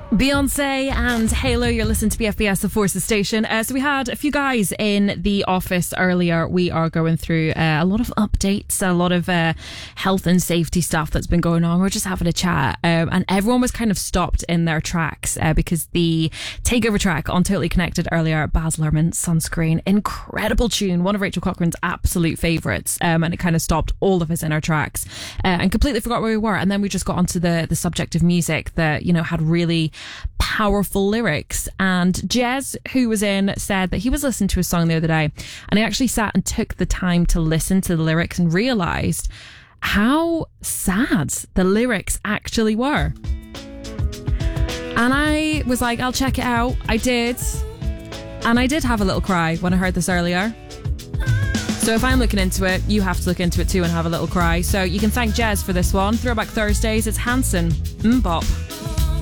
Beyonce and Halo, you're listening to BFBS, the Forces Station. So we had a few guys in the office earlier. We are going through a lot of updates, a lot of health and safety stuff that's been going on. We're just having a chat, and everyone was kind of stopped in their tracks because the takeover track on Totally Connected earlier, Baz Luhrmann, Sunscreen, incredible tune, one of Rachel Cochrane's absolute favourites, and it kind of stopped all of us in our tracks and completely forgot where we were. And then we just got onto the subject of music that, you know, had really powerful lyrics. And Jez, who was in, said that he was listening to a song the other day and he actually sat and took the time to listen to the lyrics and realised how sad the lyrics actually were. And I was like, I'll check it out. I did. And I did have a little cry when I heard this earlier. So if I'm looking into it, you have to look into it too and have a little cry. So you can thank Jez for this one. Throwback Thursdays, it's Hanson, Mbop.